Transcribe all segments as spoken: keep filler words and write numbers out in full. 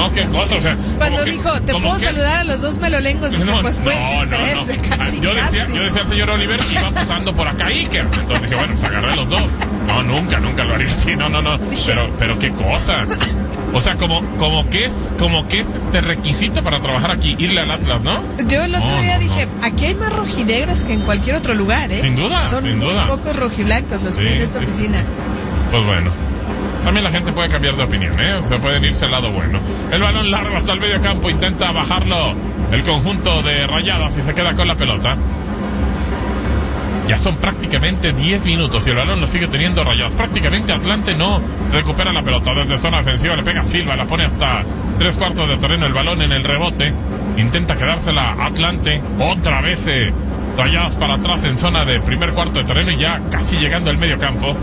no, qué cosa, o sea. Cuando dijo, que, te puedo que... saludar a los dos melolengos, dije, no, pues pues, no, no, tres, no. casi, yo decía, casi. yo decía al señor Oliver que iba pasando por acá Iker. Entonces dije, bueno, pues agarré los dos. No, nunca, nunca lo haría así, no, no, no. Pero, pero qué cosa. O sea, como, como que es, como que es este requisito para trabajar aquí, irle al Atlas, ¿no? Yo el otro no, día no, dije, no. aquí hay más rojinegros que en cualquier otro lugar, ¿eh? Sin duda, Son sin muy duda. pocos rojiblancos los sí, que hay en esta sí, oficina. Sí. Pues bueno. También la gente puede cambiar de opinión, ¿eh? O sea, pueden irse al lado bueno. El balón largo hasta el medio campo, intenta bajarlo el conjunto de Rayadas y se queda con la pelota. Ya son prácticamente diez minutos y el balón lo sigue teniendo Rayadas. Prácticamente Atlante no recupera la pelota. Desde zona ofensiva le pega Silva, la pone hasta tres cuartos de terreno. El balón en el rebote. Intenta quedársela Atlante. Otra vez eh, Rayadas para atrás en zona de primer cuarto de terreno y ya casi llegando al medio campo.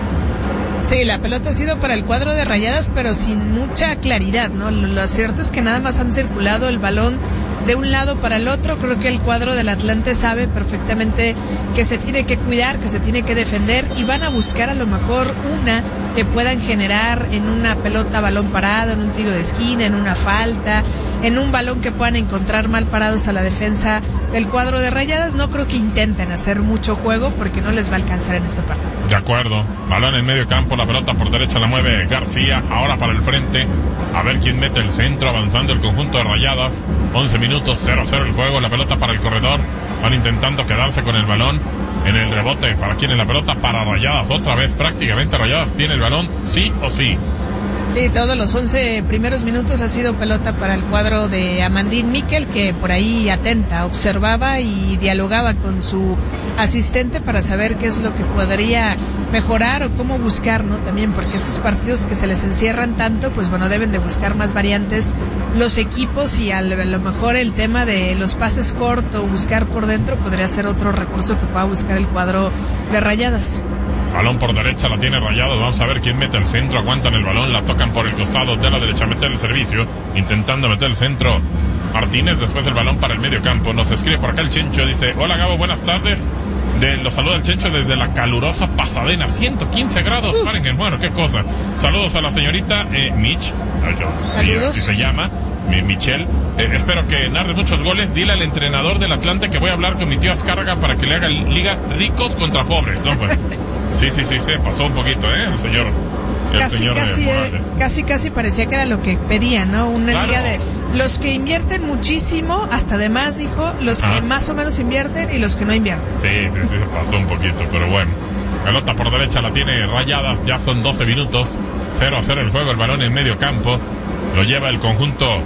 Sí, la pelota ha sido para el cuadro de Rayadas, pero sin mucha claridad, ¿no? Lo, lo cierto es que nada más han circulado el balón de un lado para el otro. Creo que el cuadro del Atlante sabe perfectamente que se tiene que cuidar, que se tiene que defender y van a buscar a lo mejor una que puedan generar en una pelota balón parado, en un tiro de esquina, en una falta, en un balón que puedan encontrar mal parados a la defensa del cuadro de Rayadas. No creo que intenten hacer mucho juego porque no les va a alcanzar en este partido. De acuerdo, balón en medio campo, la pelota por derecha la mueve García, ahora para el frente, a ver quién mete el centro, avanzando el conjunto de Rayadas. Once minutos, cero a cero el juego, la pelota para el corredor, van intentando quedarse con el balón. En el rebote, ¿para quién es la pelota? Para Rayadas, otra vez prácticamente Rayadas tiene el balón, sí o sí. Sí, todos los once primeros minutos ha sido pelota para el cuadro de Amandín Miquel, que por ahí atenta, observaba y dialogaba con su asistente para saber qué es lo que podría mejorar o cómo buscar, ¿no? También porque estos partidos que se les encierran tanto, pues bueno, deben de buscar más variantes los equipos y a lo mejor el tema de los pases cortos, buscar por dentro, podría ser otro recurso que pueda buscar el cuadro de Rayadas. Balón por derecha, la tiene Rayados. Vamos a ver quién mete el centro. Aguantan el balón, la tocan por el costado de la derecha. Meter el servicio, intentando meter el centro Martínez. Después el balón para el medio campo. Nos escribe por acá el Chencho. Dice, hola Gabo, buenas tardes. De, los saluda el Chencho desde la calurosa Pasadena. ciento quince grados. Uf. Paren, bueno, qué cosa. Saludos a la señorita eh, Mitch. Saludos. Así se llama. Michelle, eh, espero que narre muchos goles. Dile al entrenador del Atlante que voy a hablar con mi tío Azcárraga para que le haga liga ricos contra pobres, ¿no? Pues, sí, sí, sí, sí, pasó un poquito, ¿eh? El señor, el casi, señor casi, eh, eh, casi, casi parecía que era lo que pedía, ¿no? Una Claro. liga de los que invierten muchísimo, hasta de más, dijo, los Ah. que más o menos invierten y los que no invierten. Sí, sí, sí, pasó un poquito, pero bueno. Pelota por derecha la tiene Rayadas, ya son doce minutos, cero a cero el juego, el balón en medio campo, lo lleva el conjunto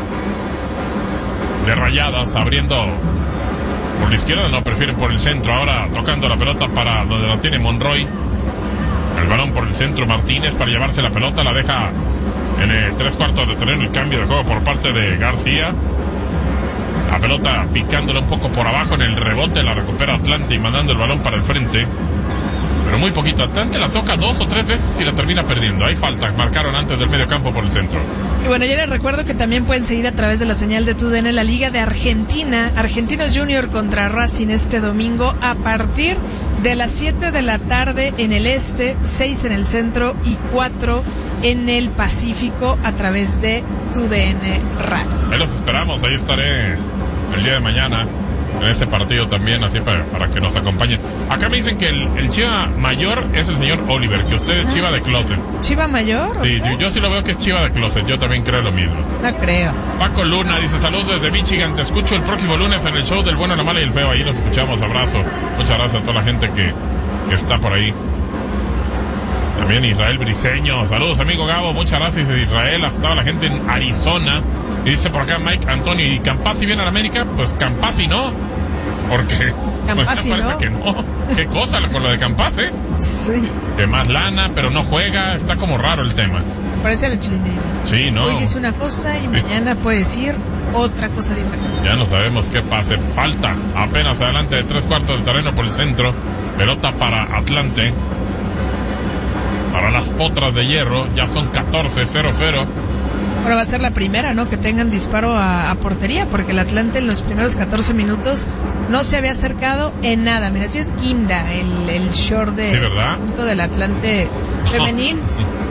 de Rayadas, abriendo por la izquierda, no, prefieren por el centro, ahora tocando la pelota para donde la tiene Monroy, el balón por el centro Martínez para llevarse la pelota, la deja en eh, tres cuartos de terreno, el cambio de juego por parte de García, la pelota picándola un poco por abajo en el rebote, la recupera Atlante y mandando el balón para el frente, pero muy poquito. Atlante la toca dos o tres veces y la termina perdiendo. Hay falta, marcaron antes del medio campo por el centro. Y bueno, yo les recuerdo que también pueden seguir a través de la señal de TUDN la Liga de Argentina, Argentinos Junior contra Racing este domingo a partir de las siete de la tarde en el este, seis en el centro y cuatro en el Pacífico a través de TUDN Radio. Ahí los esperamos, ahí estaré el día de mañana en ese partido también, así para, para que nos acompañen. Acá me dicen que el, el Chiva mayor es el señor Oliver, que usted es Chiva de closet. ¿Chiva mayor? Sí, yo, yo sí lo veo que es Chiva de closet, yo también creo lo mismo. No creo. Paco Luna dice, saludos desde Michigan, te escucho el próximo lunes en el show del bueno, la mala y el feo, ahí los escuchamos, abrazo. Muchas gracias a toda la gente que, que está por ahí. También Israel Briseño, saludos amigo Gabo, muchas gracias de Israel, hasta toda la gente en Arizona. Y dice por acá Mike Antonio, ¿y Campazzi viene a la América? Pues Campazzi no, porque Campazzi pues, no. que no. Qué cosa con lo de Campazzi, ¿eh? Sí. Que más lana, pero no juega, está como raro el tema. Me parece la chilindrina. Sí, no. Hoy dice una cosa y mañana puede decir otra cosa diferente. Ya no sabemos qué pase. Falta apenas adelante de tres cuartos de terreno por el centro. Pelota para Atlante. Para las potras de hierro. Ya son catorce cero cero. Ahora va a ser la primera, ¿no? Que tengan disparo a, a portería, porque el Atlante en los primeros catorce minutos no se había acercado en nada. Mira, si es Guinda, el, el short de ¿Sí, verdad? punto del Atlante femenil.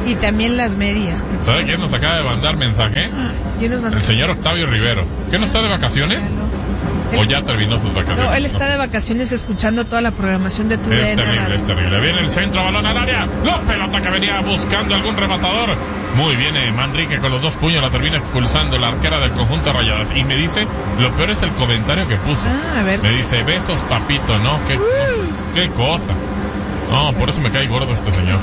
Y también las medias. ¿Sabe quién nos acaba de mandar mensaje? ¿Quién nos mandó? El señor Octavio Rivero. ¿Qué no está de vacaciones? Él, ¿O ya terminó sus vacaciones? No, él está de vacaciones escuchando toda la programación de tu Es D N terrible, Radio. es terrible. Viene el centro, balón al área. La pelota que venía buscando algún rematador. Muy bien, eh, Manrique con los dos puños la termina expulsando la arquera del conjunto Rayadas. Y me dice, lo peor es el comentario que puso. Ah, a ver. Me dice, besos, papito, ¿no? ¿Qué, uh. cosa, qué cosa? No, por eso me cae gordo este señor.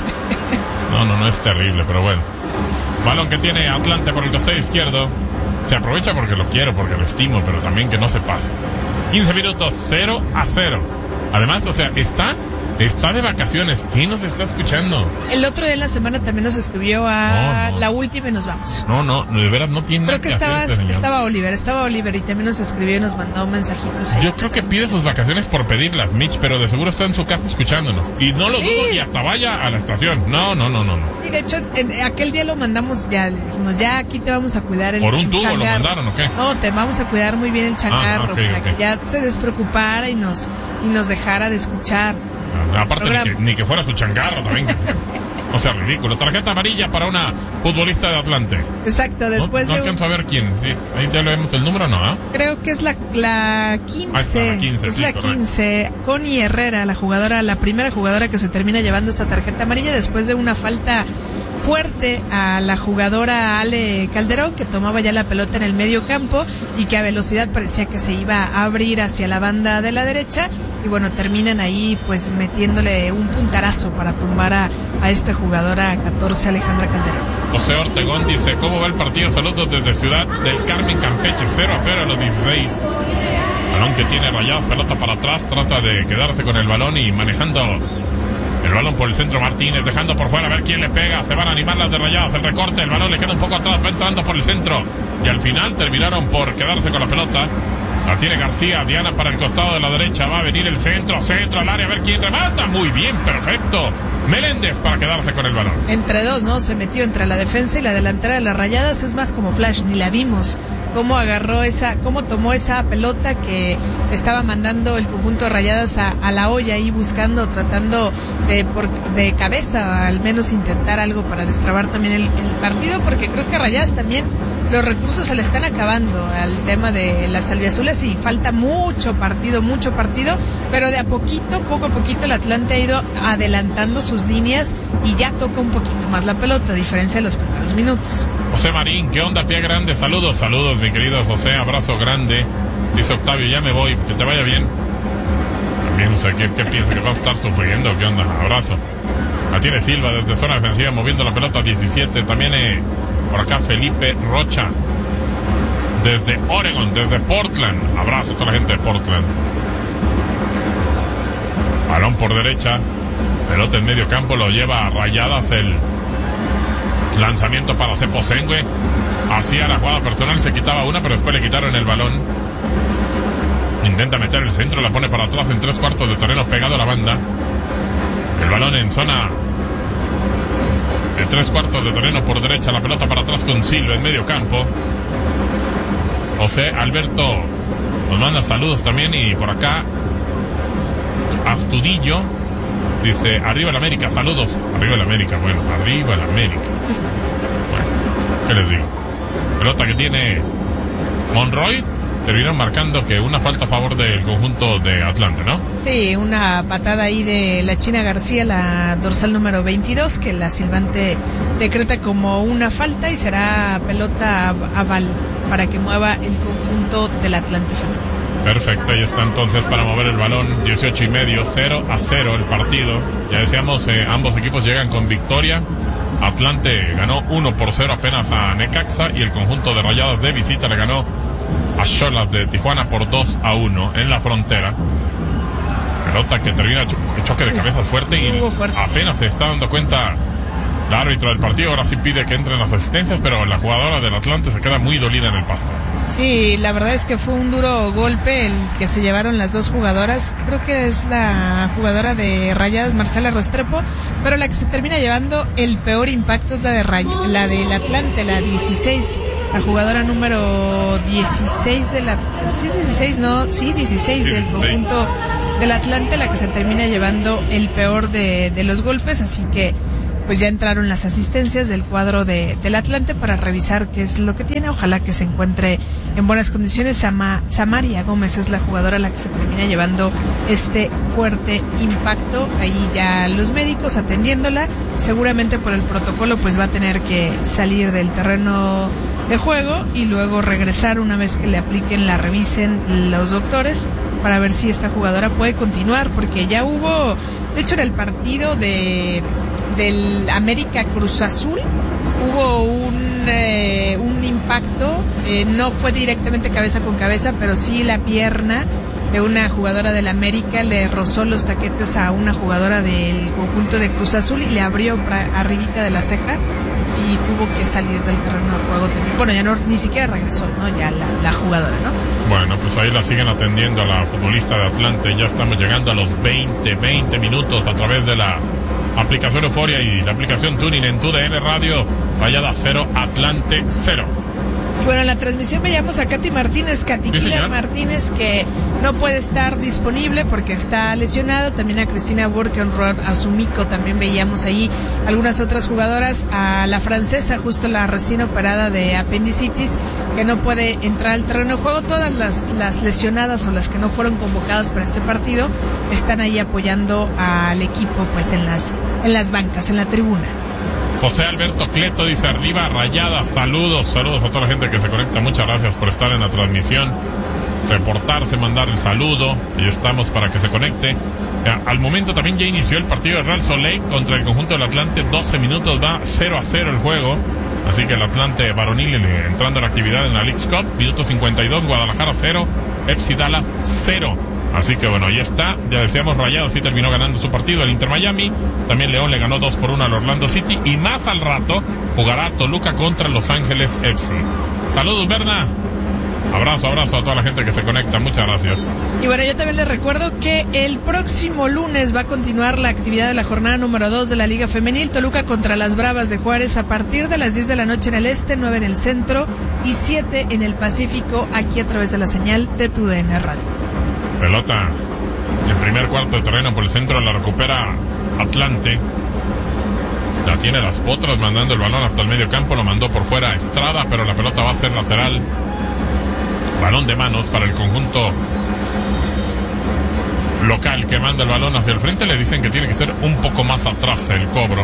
No, no, no, es terrible, pero bueno. Balón que tiene Atlante por el costado izquierdo. Se aprovecha porque lo quiero, porque lo estimo, pero también que no se pase. quince minutos, cero a cero. Además, o sea, está... Está de vacaciones. ¿Quién nos está escuchando? El otro día en la semana también nos escribió a no, no. La última y nos vamos. No, no, de veras no tiene creo nada que, que estabas, hacer este estaba Oliver, estaba Oliver y también nos escribió y nos mandó mensajitos. Yo creo que pide sus vacaciones por pedirlas, Mitch, pero de seguro está en su casa escuchándonos. Y no lo dudo sí. Y hasta vaya a la estación. No, no, no, no. no. Sí, de hecho, en aquel día lo mandamos ya, le dijimos, ya aquí te vamos a cuidar el ¿Por un el tubo changarro. Lo mandaron o qué? No, te vamos a cuidar muy bien el changarro, ah, okay, para okay. que ya se despreocupara y nos, y nos dejara de escuchar. Aparte ni que, ni que fuera su changarro también. O sea, ridículo. Tarjeta amarilla para una futbolista de Atlante. Exacto, después no, no de... alcanzo a ver quién. Sí, ahí ya le vemos el número, ¿no? ¿Eh? Creo que es la, la quince. Ah, la quince. Es sí, la correcto. quince. Connie Herrera, la jugadora, la primera jugadora que se termina llevando esa tarjeta amarilla después de una falta fuerte a la jugadora Ale Calderón, que tomaba ya la pelota en el medio campo y que a velocidad parecía que se iba a abrir hacia la banda de la derecha. Y bueno, terminan ahí pues metiéndole un puntarazo para tumbar a, a esta jugadora catorce, Alejandra Calderón. José Ortegón dice, ¿cómo va el partido? Saludos desde Ciudad del Carmen, Campeche, cero a cero a los dieciséis. Balón que tiene Rayadas, pelota para atrás, trata de quedarse con el balón y manejando el balón por el centro Martínez, dejando por fuera a ver quién le pega. Se van a animar las de Rayadas, el recorte, el balón le queda un poco atrás, va entrando por el centro y al final terminaron por quedarse con la pelota. La tiene García, Diana para el costado de la derecha, va a venir el centro, centro al área, a ver quién remata. Muy bien, perfecto. Meléndez para quedarse con el balón. Entre dos, ¿no? Se metió entre la defensa y la delantera de las Rayadas, es más como Flash, ni la vimos. Cómo agarró esa, cómo tomó esa pelota que estaba mandando el conjunto de Rayadas a, a la olla ahí buscando, tratando de por, de cabeza al menos intentar algo para destrabar también el, el partido, porque creo que a Rayadas también los recursos se le están acabando al tema de las albiazules y falta mucho partido, mucho partido, pero de a poquito, poco a poquito el Atlante ha ido adelantando sus líneas y ya toca un poquito más la pelota, a diferencia de los primeros minutos. José Marín, ¿qué onda, pie grande? Saludos, saludos, mi querido José, abrazo grande. Dice Octavio, ya me voy, que te vaya bien. También, o sea, ¿qué, qué piensa que va a estar sufriendo? ¿Qué onda? Abrazo. La tiene Silva desde zona defensiva, moviendo la pelota diecisiete. También eh, por acá Felipe Rocha, desde Oregon, desde Portland. Abrazo a toda la gente de Portland. Balón por derecha, pelota en medio campo, lo lleva a Rayadas el lanzamiento para Ceposengue. Hacía la jugada personal, se quitaba una, pero después le quitaron el balón. Intenta meter el centro, la pone para atrás en tres cuartos de terreno, pegado a la banda. El balón en zona de tres cuartos de terreno por derecha, la pelota para atrás con Silva en medio campo. José Alberto nos manda saludos también, y por acá Astudillo dice, arriba el América, saludos. Arriba el América, bueno, arriba el América. Bueno, ¿qué les digo? Pelota que tiene Monroy. Terminaron marcando que una falta a favor del conjunto de Atlante, ¿no? Sí, una patada ahí de la China García, la dorsal número veintidós, que la silbante decreta como una falta y será pelota aval para que mueva el conjunto del Atlante femenino. Perfecto, ahí está entonces para mover el balón, dieciocho y medio, cero a cero el partido. Ya decíamos, eh, ambos equipos llegan con victoria. Atlante ganó uno por cero apenas a Necaxa, y el conjunto de Rayadas de visita le ganó a Xolas de Tijuana por dos a uno en la frontera. Pelota que termina el choque de cabezas fuerte, y fuerte. Apenas se está dando cuenta el árbitro del partido. Ahora sí pide que entren las asistencias, pero la jugadora del Atlante se queda muy dolida en el pasto. Sí, la verdad es que fue un duro golpe el que se llevaron las dos jugadoras. Creo que es la jugadora de Rayadas, Marcela Restrepo, pero la que se termina llevando el peor impacto es la de Ray- la del Atlante, la dieciséis, la jugadora número dieciséis de la... ¿Sí es dieciséis? No, sí, dieciséis del conjunto del Atlante, la que se termina llevando el peor de, de los golpes, así que pues ya entraron las asistencias del cuadro de, del Atlante para revisar qué es lo que tiene. Ojalá que se encuentre en buenas condiciones. Sama, Samaria Gómez es la jugadora a la que se termina llevando este fuerte impacto. Ahí ya los médicos atendiéndola. Seguramente por el protocolo pues va a tener que salir del terreno de juego y luego regresar una vez que le apliquen, la revisen los doctores para ver si esta jugadora puede continuar, porque ya hubo, de hecho en el partido de del América Cruz Azul hubo un eh, un impacto, eh, no fue directamente cabeza con cabeza, pero sí la pierna de una jugadora del América le rozó los taquetes a una jugadora del conjunto de Cruz Azul y le abrió pra, arribita de la ceja y tuvo que salir del terreno de juego también. Bueno, ya no, ni siquiera regresó, ¿no? Ya la, la jugadora, ¿no? Bueno, pues ahí la siguen atendiendo a la futbolista de Atlante. Ya estamos llegando a los veinte, veinte minutos a través de la aplicación Euforia y la aplicación Tuning en Tu D N Radio. Rayadas cero, Atlante cero. Y bueno, en la transmisión veíamos a Katy Martínez, Katy Sí, Pilar Martínez, que no puede estar disponible porque está lesionado. También a Cristina Burkenroth, a Sumiko, también veíamos ahí algunas otras jugadoras. A la francesa, justo la recién operada de apendicitis, que no puede entrar al terreno de juego. Todas las, las lesionadas o las que no fueron convocadas para este partido están ahí apoyando al equipo pues en las, en las bancas, en la tribuna. José Alberto Cleto dice: arriba Rayadas, saludos, saludos a toda la gente que se conecta, muchas gracias por estar en la transmisión, reportarse, mandar el saludo, y estamos para que se conecte. Al momento también ya inició el partido de Real Soleil contra el conjunto del Atlante, doce minutos, va cero a cero el juego, así que el Atlante varonil entrando a la actividad en la Leagues Cup, minuto cincuenta y dos, Guadalajara cero, F C Dallas cero. Así que bueno, ahí está, ya decíamos, Rayados sí terminó ganando su partido, el Inter Miami, también León le ganó dos por uno al Orlando City, y más al rato jugará Toluca contra Los Ángeles F C. Saludos, Berna. Abrazo, abrazo a toda la gente que se conecta, muchas gracias. Y bueno, yo también les recuerdo que el próximo lunes va a continuar la actividad de la jornada número dos de la Liga Femenil, Toluca contra las Bravas de Juárez, a partir de las diez de la noche en el este, nueve en el centro y siete en el Pacífico, aquí a través de la señal de Tu D N Radio. Pelota en primer cuarto de terreno por el centro, la recupera Atlante. La tiene Las Potras, mandando el balón hasta el medio campo, lo mandó por fuera Estrada, pero la pelota va a ser lateral. Balón de manos para el conjunto local que manda el balón hacia el frente. Le dicen que tiene que ser un poco más atrás el cobro.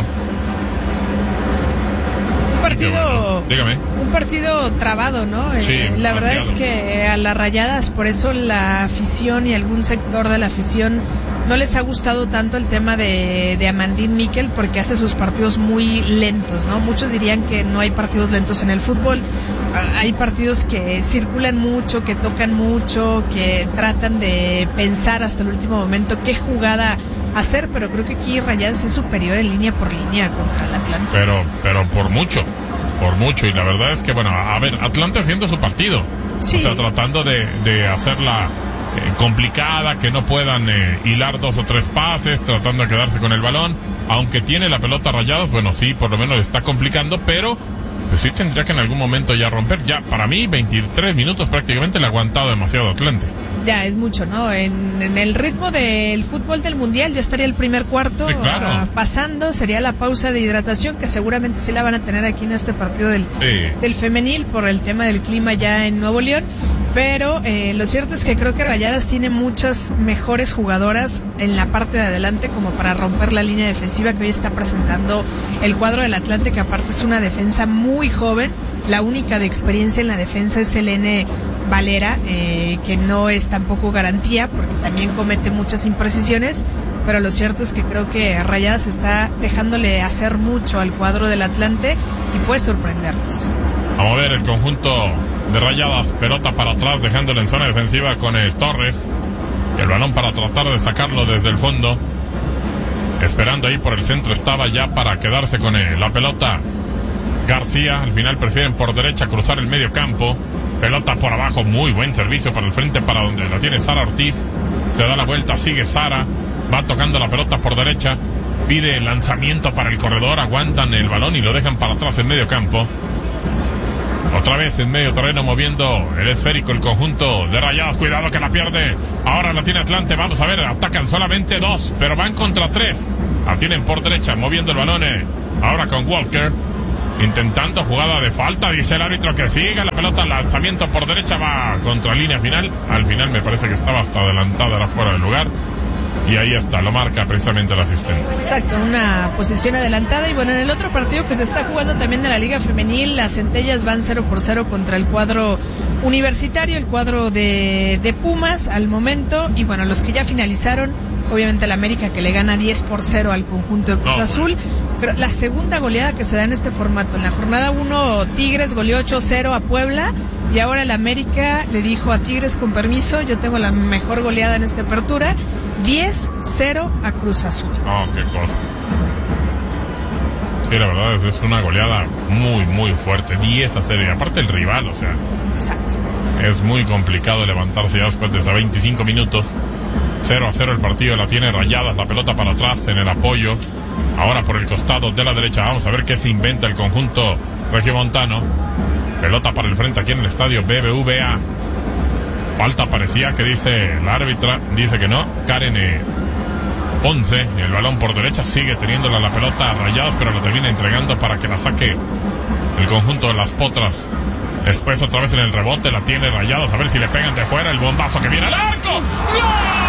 Un partido, bueno, dígame. Un partido trabado, ¿no? Sí, eh, la verdad es que a las Rayadas, por eso la afición y algún sector de la afición no les ha gustado tanto el tema de, de Amandine Miquel, porque hace sus partidos muy lentos, ¿no? Muchos dirían que no hay partidos lentos en el fútbol. Hay partidos que circulan mucho, que tocan mucho, que tratan de pensar hasta el último momento qué jugada hacer, pero creo que aquí Rayadas es superior en línea por línea contra el Atlante. Pero, pero por mucho, por mucho, y la verdad es que, bueno, a ver, Atlante haciendo su partido, sí. O sea, tratando de, de hacerla eh, complicada, que no puedan eh, hilar dos o tres pases, tratando de quedarse con el balón, aunque tiene la pelota Rayadas, bueno, sí, por lo menos le está complicando, pero pues sí tendría que en algún momento ya romper. Ya, para mí, veintitrés minutos prácticamente le ha aguantado demasiado Atlante. Ya es mucho, ¿no? En, en el ritmo del fútbol del Mundial ya estaría el primer cuarto sí, claro. uh, pasando, sería la pausa de hidratación, que seguramente sí la van a tener aquí en este partido del, sí. del femenil por el tema del clima ya en Nuevo León. Pero eh, lo cierto es que creo que Rayadas tiene muchas mejores jugadoras en la parte de adelante como para romper la línea defensiva que hoy está presentando el cuadro del Atlante, que aparte es una defensa muy joven. La única de experiencia en la defensa es Selene Valera, eh, que no es tampoco garantía porque también comete muchas imprecisiones, pero lo cierto es que creo que Rayadas está dejándole hacer mucho al cuadro del Atlante y puede sorprendernos. Vamos a ver el conjunto de Rayadas, pelota para atrás, dejándole en zona defensiva con el Torres, y el balón para tratar de sacarlo desde el fondo, esperando ahí por el centro estaba ya para quedarse con el, la pelota García. Al final prefieren por derecha cruzar el medio campo, pelota por abajo, muy buen servicio para el frente, para donde la tiene Sara Ortiz, se da la vuelta, sigue Sara, va tocando la pelota por derecha, pide el lanzamiento para el corredor, aguantan el balón y lo dejan para atrás en medio campo. Otra vez en medio terreno moviendo el esférico el conjunto de Rayadas. Cuidado que la pierde. Ahora la tiene Atlante. Vamos a ver, atacan solamente dos, pero van contra tres. La tienen por derecha, moviendo el balón. Ahora con Walker. Intentando jugada de falta, dice el árbitro que siga la pelota, lanzamiento por derecha, va contra línea final. Al final me parece que estaba hasta adelantada, era fuera del lugar. Y ahí está, lo marca precisamente el asistente. Exacto, una posición adelantada. Y bueno, en el otro partido que se está jugando también de la Liga Femenil, las Centellas van cero por cero contra el cuadro universitario, el cuadro de, de Pumas al momento. Y bueno, los que ya finalizaron, obviamente el América, que le gana diez por cero al conjunto de Cruz no, Azul. Pero la segunda goleada que se da en este formato. En la jornada uno, Tigres goleó ocho cero a Puebla. Y ahora el América le dijo a Tigres, con permiso, yo tengo la mejor goleada en esta apertura. diez cero a Cruz Azul. Oh, qué cosa. Sí, la verdad es, es una goleada muy, muy fuerte. diez a cero. Y aparte el rival, o sea. Exacto. Es muy complicado levantarse ya después de esos veinticinco minutos. cero a cero el partido, la tiene Rayadas, la pelota para atrás en el apoyo. Ahora por el costado de la derecha, vamos a ver qué se inventa el conjunto regiomontano. Pelota para el frente aquí en el estadio B B V A. Falta parecía que dice la árbitra, dice que no. Karen eh, Ponce, el balón por derecha, sigue teniéndola la pelota Rayadas, pero la termina entregando para que la saque el conjunto de las Potras. Después otra vez en el rebote la tiene Rayadas, a ver si le pegan de fuera el bombazo que viene al arco. ¡Gol!